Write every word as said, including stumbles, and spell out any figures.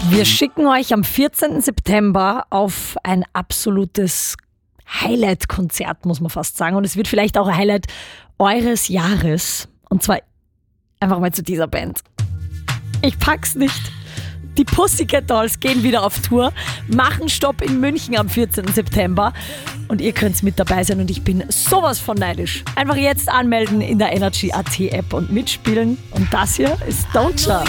Wir schicken euch am vierzehnten September auf ein absolutes Highlight-Konzert, muss man fast sagen. Und es wird vielleicht auch ein Highlight eures Jahres. Und zwar einfach mal zu dieser Band. Ich pack's nicht. Die Pussycat Dolls gehen wieder auf Tour, machen Stopp in München am vierzehnten September. Und ihr könnt mit dabei sein und ich bin sowas von neidisch. Einfach jetzt anmelden in der Energy Punkt at App und mitspielen. Und das hier ist Don't Love.